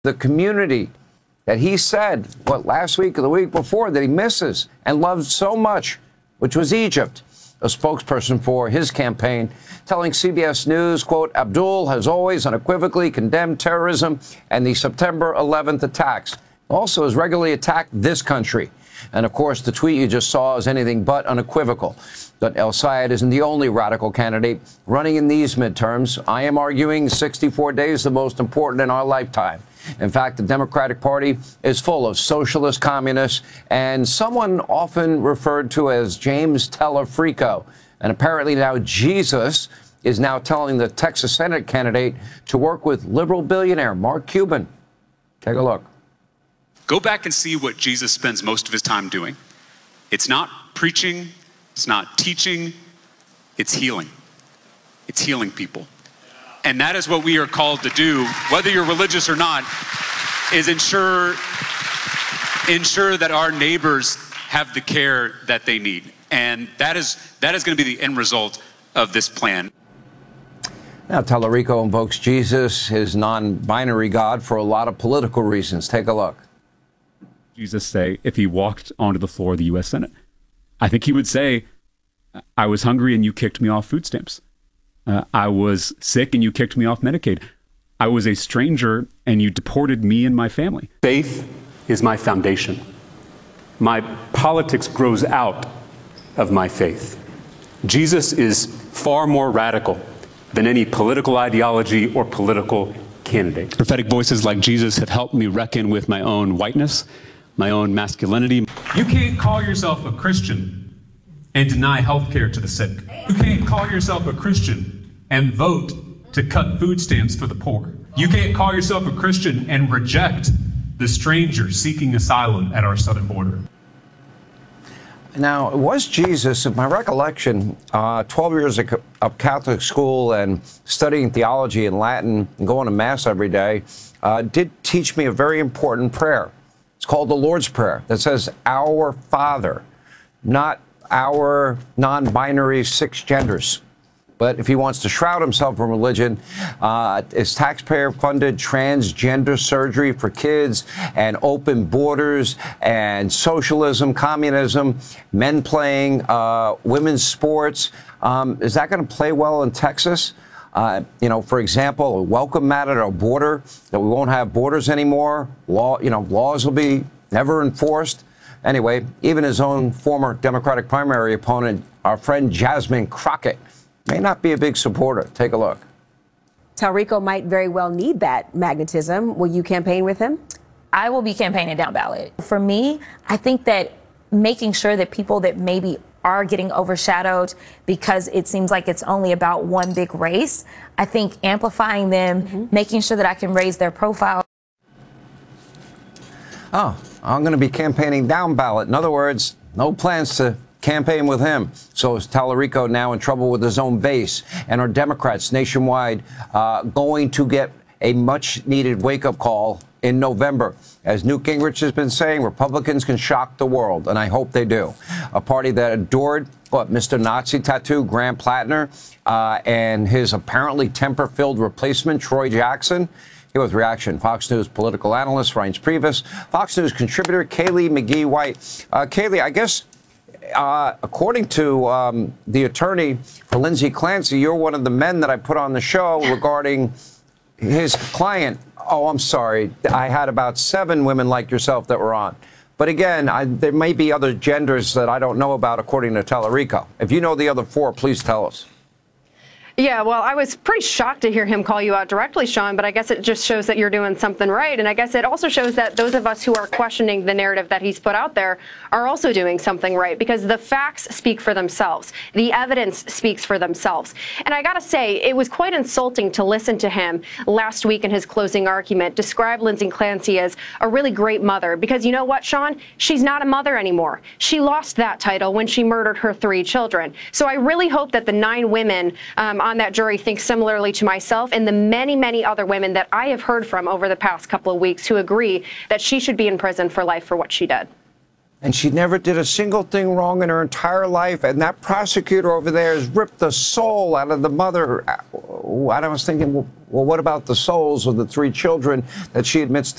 The community that he said, what, last week or the week before, that he misses and loves so much, which was Egypt. A spokesperson for his campaign telling CBS News, quote, Abdul has always unequivocally condemned terrorism and the September 11th attacks. Also has regularly attacked this country. And, of course, the tweet you just saw is anything but unequivocal. But El Sayed isn't the only radical candidate running in these midterms. I am arguing 64 days the most important in our lifetime. In fact, the Democratic Party is full of socialist communists and someone often referred to as James Telefrico. And apparently now Jesus is now telling the Texas Senate candidate to work with liberal billionaire Mark Cuban. Take a look. Go back and see what Jesus spends most of his time doing. It's not preaching, it's not teaching, it's healing. It's healing people. And that is what we are called to do, whether you're religious or not, is ensure that our neighbors have the care that they need. And that is going to be the end result of this plan. Now, Telefrico invokes Jesus, his non-binary God, for a lot of political reasons. Take a look. Jesus say if he walked onto the floor of the U.S. Senate? I think he would say, I was hungry and you kicked me off food stamps. I was sick and you kicked me off Medicaid. I was a stranger and you deported me and my family. Faith is my foundation. My politics grows out of my faith. Jesus is far more radical than any political ideology or political candidate. Prophetic voices like Jesus have helped me reckon with my own whiteness, my own masculinity. You can't call yourself a Christian and deny health care to the sick. You can't call yourself a Christian and vote to cut food stamps for the poor. You can't call yourself a Christian and reject the stranger seeking asylum at our southern border. Now, it was Jesus, in my recollection, 12 years of Catholic school and studying theology and Latin and going to Mass every day, did teach me a very important prayer. It's called the Lord's Prayer that says, Our Father, not our non-binary six genders. But if he wants to shroud himself in religion, it's taxpayer-funded transgender surgery for kids and open borders and socialism, communism, men playing women's sports. Is that going to play well in Texas? You know, for example, a welcome mat at our border, that we won't have borders anymore. Laws will be never enforced. Anyway, even his own former Democratic primary opponent, our friend Jasmine Crockett, may not be a big supporter. Take a look. Telefrico might very well need that magnetism. Will you campaign with him? I will be campaigning down ballot. For me, I think that making sure that people that maybe are getting overshadowed because it seems like it's only about one big race, I think amplifying them, making sure that I can raise their profile. Oh, I'm going to be campaigning down ballot. In other words, no plans to campaign with him. So is Telefrico now in trouble with his own base? And are Democrats nationwide going to get a much-needed wake-up call in November? As Newt Gingrich has been saying, Republicans can shock the world, and I hope they do. A party that adored Mr. Nazi tattoo, Graham Plattner, and his apparently temper-filled replacement, Troy Jackson. Here with reaction, Fox News political analyst Reince Priebus, Fox News contributor Kayleigh McGee-White. Kayleigh, I guess according to the attorney for Lindsay Clancy, you're one of the men that I put on the show regarding his client. Oh, I'm sorry. I had about 7 women like yourself that were on. But again, there may be other genders that I don't know about, according to Telefrico. If you know the other 4, please tell us. Yeah, well, I was pretty shocked to hear him call you out directly, Sean, but I guess it just shows that you're doing something right. And I guess it also shows that those of us who are questioning the narrative that he's put out there are also doing something right, because the facts speak for themselves. The evidence speaks for themselves. And I got to say, it was quite insulting to listen to him last week in his closing argument describe Lindsay Clancy as a really great mother, because you know what, Sean? She's not a mother anymore. She lost that title when she murdered her 3 children. So I really hope that the 9 women on that jury think similarly to myself and the many, many other women that I have heard from over the past couple of weeks who agree that she should be in prison for life for what she did. And she never did a single thing wrong in her entire life. And that prosecutor over there has ripped the soul out of the mother. And I was thinking, well, what about the souls of the 3 children that she admits to